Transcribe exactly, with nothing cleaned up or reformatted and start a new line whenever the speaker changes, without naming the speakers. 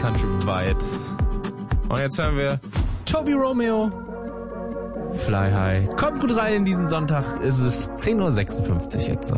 Country Vibes. Und jetzt hören wir Toby Romeo, Fly High. Kommt gut rein in diesen Sonntag, ist es zehn Uhr sechsundfünfzig jetzt.